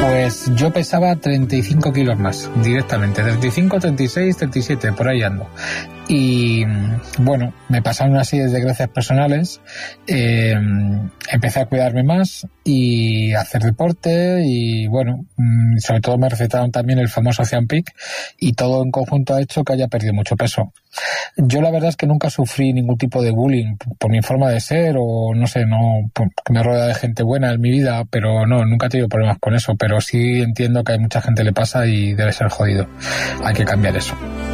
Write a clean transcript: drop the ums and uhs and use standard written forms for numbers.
Pues yo pesaba 35 kilos más, directamente. 35, 36, 37, por ahí ando. Y bueno, me pasaron una serie de desgracias personales. Empecé a cuidarme más y a hacer deporte y bueno, sobre todo me recetaron también el famoso Ozempic y todo en conjunto ha hecho que haya perdido mucho peso. Yo la verdad es que nunca sufrí ningún tipo de bullying por mi forma de ser o no sé, no, porque me rodea de gente buena en mi vida, pero no, nunca he tenido problemas con eso, pero sí entiendo que a mucha gente le pasa y debe ser jodido. Hay que cambiar eso.